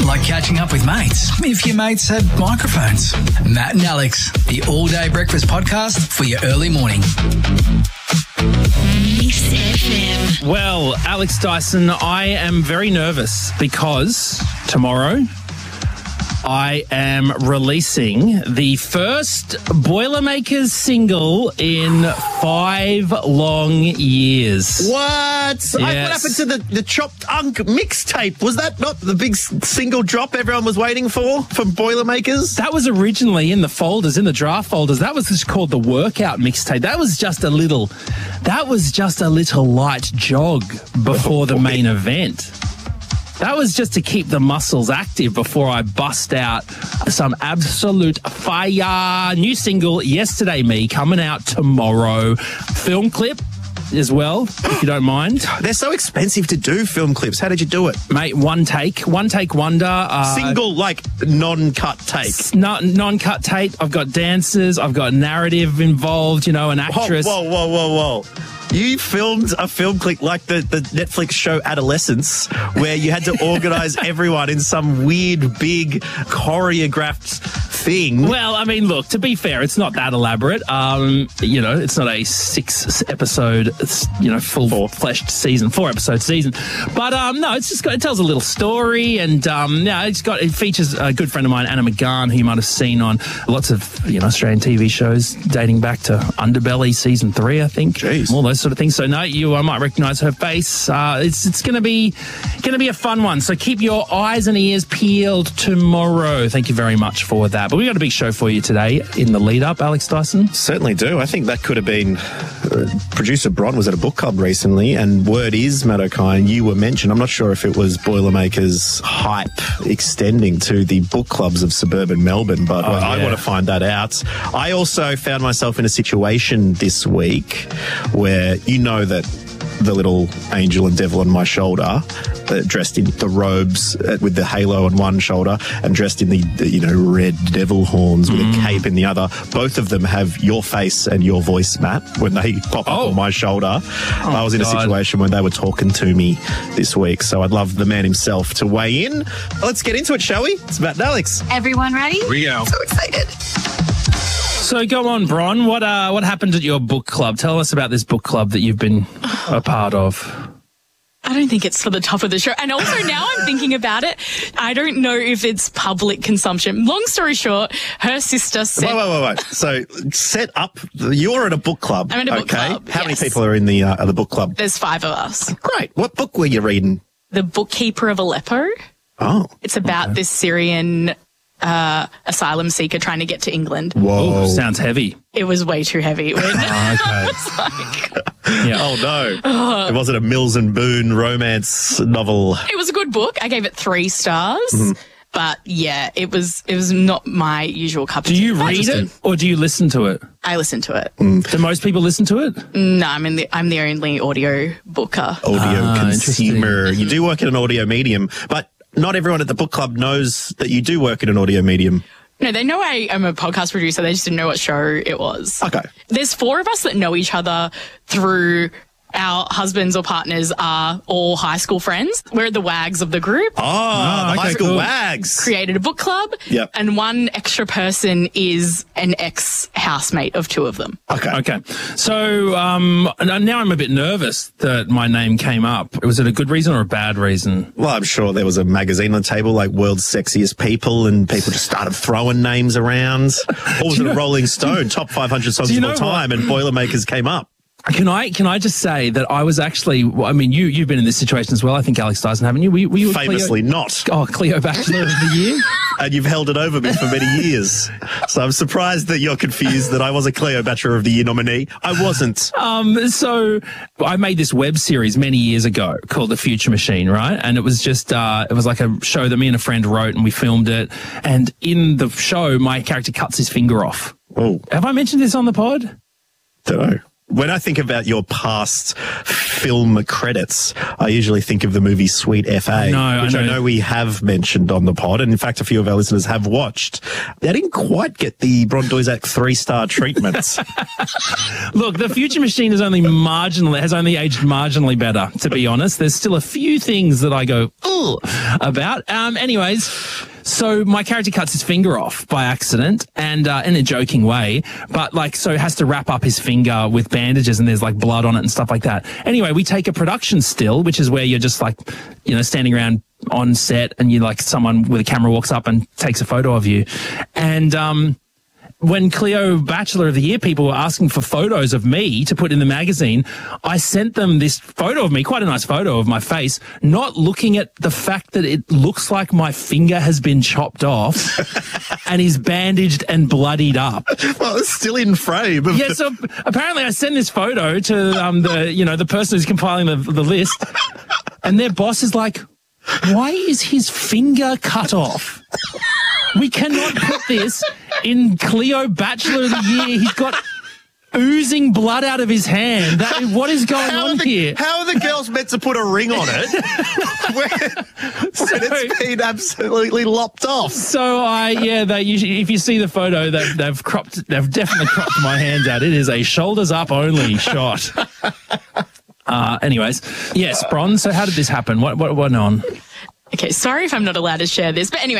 like catching up with mates, if your mates had microphones. Matt and Alex, the all-day breakfast podcast for your early morning. Mix FM. Well, Alex Dyson, I am very nervous because tomorrow I am releasing the first Boilermakers single in 5 long years. What? Yes. What happened to the Chopped Unk mixtape? Was that not the big single drop everyone was waiting for from Boilermakers? That was originally in the folders, in the draft folders. That was just called the Workout mixtape. That was just a little light jog before the main event. That was just to keep the muscles active before I bust out some absolute fire. New single, Yesterday Me, coming out tomorrow. Film clip as well, if you don't mind. They're so expensive to do film clips. How did you do it? Mate, one take wonder. Single, like, non-cut take. Non-cut take. I've got dancers. I've got narrative involved, an actress. Whoa. You filmed a film clip like the Netflix show Adolescence, where you had to organise everyone in some weird, big, choreographed thing. Well, I mean, look, to be fair, it's not that elaborate. It's not a 6-episode, full-fleshed season, 4-episode season. But, no, it tells a little story, and, it features a good friend of mine, Anna McGahn, who you might have seen on lots of, Australian TV shows dating back to Underbelly season 3, I think. Jeez. All those sort of things. So no, I might recognise her face. It's going to be a fun one. So keep your eyes and ears peeled tomorrow. Thank you very much for that. But we got a big show for you today in the lead up, Alex Dyson. Certainly do. I think that could have been. Producer Bron was at a book club recently, and word is, Matt O'Kine, you were mentioned. I'm not sure if it was Boilermakers hype extending to the book clubs of suburban Melbourne, but I want to find that out. I also found myself in a situation this week where that the little angel and devil on my shoulder, dressed in the robes with the halo on one shoulder and dressed in the red devil horns with a cape in the other. Both of them have your face and your voice, Matt, when they pop up on my shoulder. I was in a situation where they were talking to me this week, so I'd love the man himself to weigh in. Let's get into it, shall we? It's Matt and Alex. Everyone ready? Here we go. So excited. So go on, Bron. What happened at your book club? Tell us about this book club that you've been a part of. I don't think it's for the top of the show. And also now I'm thinking about it, I don't know if it's public consumption. Long story short, her sister said... Wait. So set up... You're at a book club. I'm at a book club, How many yes. people are in the book club? There's 5 of us. Great. What book were you reading? The Bookkeeper of Aleppo. Oh. It's about this Syrian asylum seeker trying to get to England. Whoa. Ooh, sounds heavy. It was way too heavy. Okay. Yeah. Oh, no. It wasn't a Mills and Boon romance novel. It was a good book. I gave it 3 stars. But yeah, it was not my usual cup of tea. Do you read it or do you listen to it? I listened to it. Do most people listen to it? No, I'm the only audio booker. Audio consumer. interesting. You do work in an audio medium, but not everyone at the book club knows that you do work in an audio medium. No, they know I am a podcast producer. They just didn't know what show it was. Okay. There's 4 of us that know each other through our husbands or partners are all high school friends. We're the wags of the group. The high school cool. wags. Created a book club. Yep. And one extra person is an ex-housemate of 2 of them. Okay. So now I'm a bit nervous that my name came up. Was it a good reason or a bad reason? Well, I'm sure there was a magazine on the table like World's Sexiest People and people just started throwing names around. Or was it a Rolling Stone, top 500 songs of all time, and Boilermakers came up? Can I just say that I was actually, I mean, you've been in this situation as well, I think, Alex Dyson, haven't you? Were you Famously not. Cleo Bachelor of the Year? And you've held it over me for many years. So I'm surprised that you're confused that I was a Cleo Bachelor of the Year nominee. I wasn't. So I made this web series many years ago called The Future Machine, right? And it was just, it was like a show that me and a friend wrote and we filmed it. And in the show, my character cuts his finger off. Oh. Have I mentioned this on the pod? Don't know. When I think about your past film credits, I usually think of the movie Sweet FA, which I know we have mentioned on the pod. And in fact, a few of our listeners have watched. They didn't quite get the Bron Doisac 3-star treatments. Look, The Future Machine has only aged marginally better, to be honest. There's still a few things that I go, ugh, about. Anyways, so my character cuts his finger off by accident and in a joking way, but so has to wrap up his finger with bandages and there's blood on it and stuff like that. Anyway, we take a production still, which is where you're just standing around on set and someone with a camera walks up and takes a photo of you. And, when Cleo Bachelor of the Year people were asking for photos of me to put in the magazine, I sent them this photo of me, quite a nice photo of my face, not looking at the fact that it looks like my finger has been chopped off and is bandaged and bloodied up. Well, it's still in frame. Yeah, so apparently I sent this photo to the person who's compiling the list, and their boss is like, why is his finger cut off? We cannot put this in Cleo Bachelor of the Year. He's got oozing blood out of his hand. What is going on here? How are the girls meant to put a ring on it when it's been absolutely lopped off? So they usually, if you see the photo, they've definitely cropped my hands out. It is a shoulders up only shot. Anyways, yes, Bron. So how did this happen? What went on? Okay, sorry if I'm not allowed to share this, but anyway,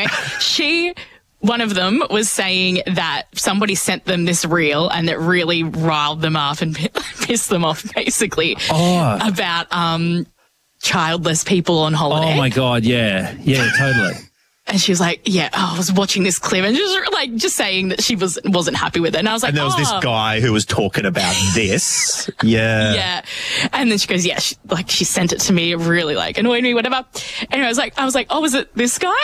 one of them was saying that somebody sent them this reel and it really riled them up and pissed them off, basically, about childless people on holiday. Oh my God, yeah, totally. And she was like, I was watching this clip and just saying that she wasn't happy with it. And I was like, and there was this guy who was talking about this. Yeah. Yeah. And then she goes, she sent it to me. It really annoyed me, whatever. Anyway, I was like, oh, is it this guy?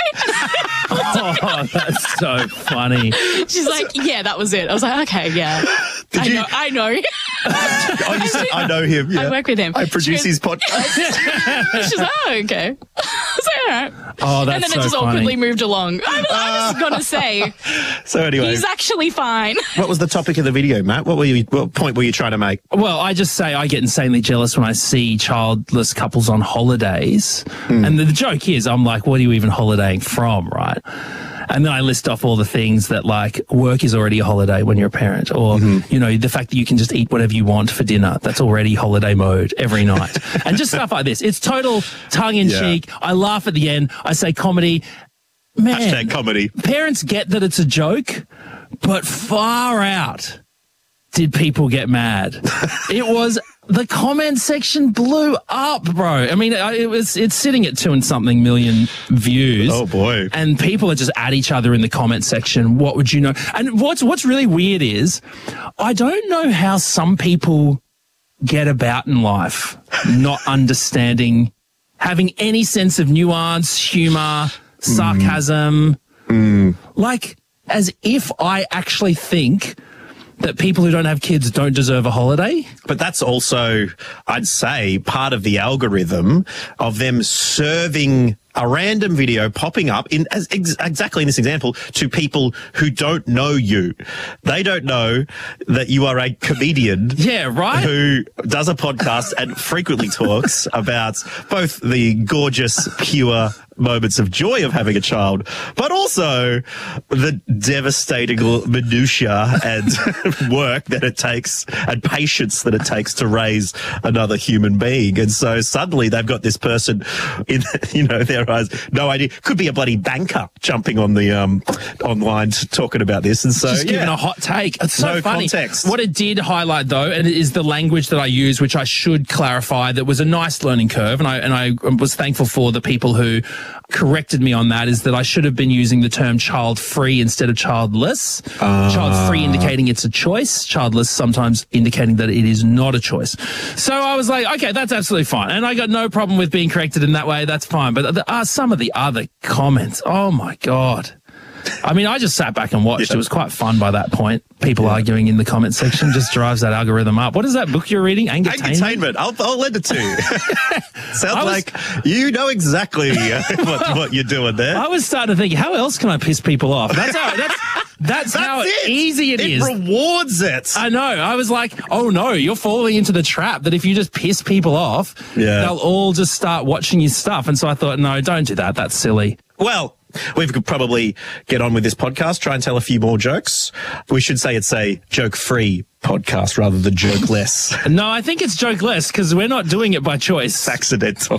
Oh, that's so funny. She's like, yeah, that was it. I was like, okay, yeah. I know. Oh, you said, I know him. Yeah. I work with him. I produce his podcast. She's like, oh, okay. I was like, all right. Oh, that's and then so it just funny. awkwardly moved along. I was going to say. So anyway. He's actually fine. What was the topic of the video, Matt? What point were you trying to make? Well, I just say I get insanely jealous when I see childless couples on holidays. And the joke is, I'm like, what are you even holidaying from, right? And then I list off all the things that work is already a holiday when you're a parent, or, the fact that you can just eat whatever you want for dinner. That's already holiday mode every night. And just stuff like this. It's total tongue in cheek. I laugh at the end. I say comedy. Man, hashtag comedy. Parents get that it's a joke, but far out did people get mad. The comment section blew up, bro. I mean, it's sitting at 2 and something million views. Oh boy. And people are just at each other in the comment section. What would you know? And what's really weird is I don't know how some people get about in life, not understanding, having any sense of nuance, humor, sarcasm, as if I actually think that people who don't have kids don't deserve a holiday. But that's also, I'd say, part of the algorithm of them serving a random video popping up exactly in this example to people who don't know you. They don't know that you are a comedian. Yeah, right. Who does a podcast and frequently talks about both the gorgeous, pure moments of joy of having a child, but also the devastating minutiae and work that it takes and patience that it takes to raise another human being. And so suddenly they've got this person in, their eyes, no idea. Could be a bloody banker jumping on the online talking about this. And so just giving a hot take. It's so funny. Context. What it did highlight though, and it is the language that I use, which I should clarify, that was a nice learning curve, and I was thankful for the people who corrected me on that, is that I should have been using the term child-free instead of childless. Child-free indicating it's a choice, childless sometimes indicating that it is not a choice. So I was like, okay, that's absolutely fine. And I got no problem with being corrected in that way. That's fine. But some of the other comments, oh my God. I mean, I just sat back and watched. It was quite fun by that point. People arguing in the comment section just drives that algorithm up. What is that book you're reading? Angertainment? I'll lend it to you. Sounds like you know exactly what you're doing there. I was starting to think, how else can I piss people off? That's how easy it is. It rewards it. I know. I was like, oh no, you're falling into the trap that if you just piss people off, they'll all just start watching your stuff. And so I thought, no, don't do that. That's silly. Well, we could probably get on with this podcast, try and tell a few more jokes. We should say it's a joke-free podcast rather than joke-less. No, I think it's joke-less because we're not doing it by choice. It's accidental.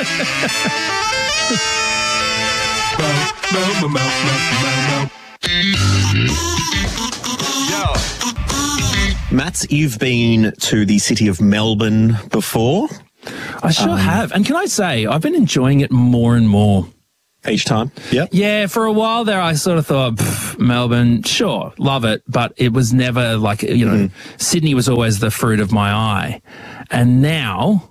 Matt, you've been to the city of Melbourne before. I sure have. And can I say, I've been enjoying it more and more. Each time? Yep. Yeah, for a while there, I sort of thought, Melbourne, sure, love it. But it was never like, Sydney was always the fruit of my eye. And now,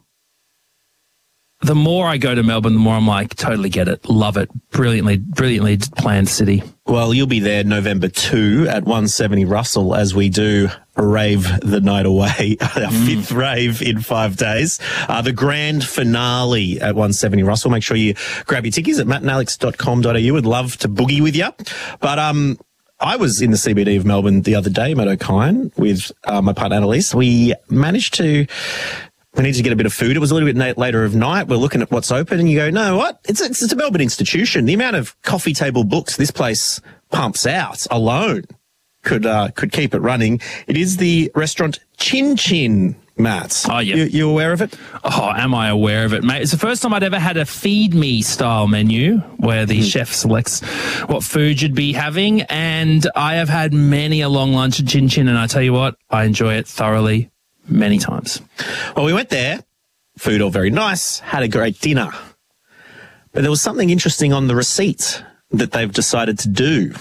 the more I go to Melbourne, the more I'm like, totally get it, love it, brilliantly planned city. Well, you'll be there November 2 at 170 Russell as we do Rave the Night Away, our fifth rave in 5 days. The grand finale at 170 Russell. Make sure you grab your tickets at mattandalex.com.au. Would love to boogie with you. But I was in the CBD of Melbourne the other day, Matt O'Kine, with my partner Annalise. We managed to... We needed to get a bit of food. It was a little bit later of night. We're looking at what's open and you go, no, what? It's a Melbourne institution. The amount of coffee table books this place pumps out alone could keep it running. It is the restaurant Chin Chin, Matt. Oh, yeah. You aware of it? Oh, am I aware of it, mate? It's the first time I'd ever had a feed me style menu where the chef selects what food you'd be having. And I have had many a long lunch at Chin Chin and I tell you what, I enjoy it thoroughly. Many times. Well, we went there, food all very nice, had a great dinner. But there was something interesting on the receipt that they've decided to do.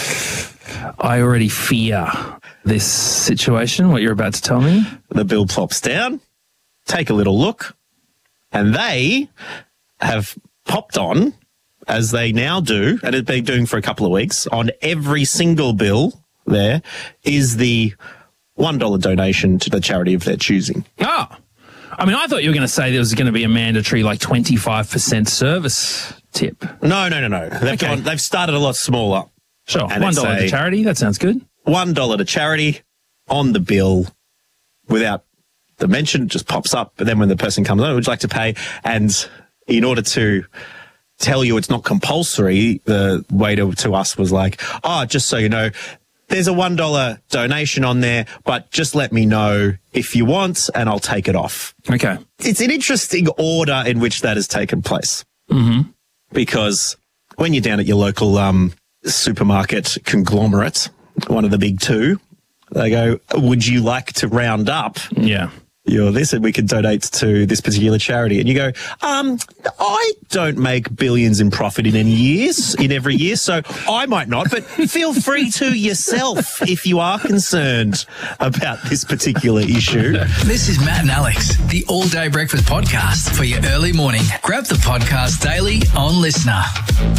I already fear this situation, what you're about to tell me. The bill plops down, take a little look, and they have popped on, as they now do, and have been doing for a couple of weeks, on every single bill there is the $1 donation to the charity of their choosing. Oh, I mean, I thought you were going to say there was going to be a mandatory 25% service tip. No. They've started a lot smaller. Sure, $1 to charity. That sounds good. $1 to charity on the bill without the mention, it just pops up. But then when the person comes on, would you like to pay? And in order to tell you it's not compulsory, the waiter to us was like, oh, just so you know, there's a $1 donation on there, but just let me know if you want and I'll take it off. Okay. It's an interesting order in which that has taken place. Mm-hmm. Because when you're down at your local supermarket conglomerate, one of the big two, they go, would you like to round up? Yeah. You're this and we can donate to this particular charity. And you go, I don't make billions in profit in every year, so I might not, but feel free to yourself if you are concerned about this particular issue. This is Matt and Alex, the All Day Breakfast Podcast for your early morning. Grab the podcast daily on Listener.